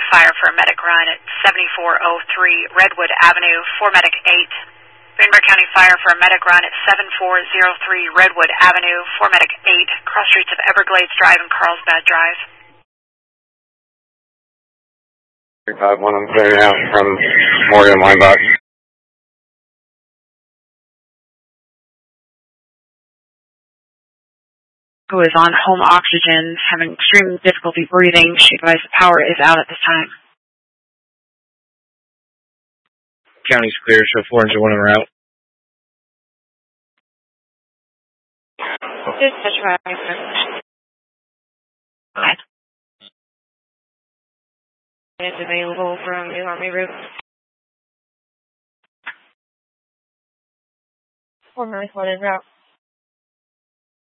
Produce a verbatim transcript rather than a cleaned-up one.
Fire for a medic run at seventy-four oh three Redwood Avenue for medic eight. Greenbrier County Fire for a medic run at seventy-four oh three Redwood Avenue for medic eight, cross streets of Everglades Drive and Carlsbad Drive. three five one, I'm clearing out from Morgan Line Box. Who is on home oxygen, having extreme difficulty breathing. She advised the power is out at this time. County's clear, show four engine one en route. Dispatch five. Okay. It's available from New Army route. Four North one en route.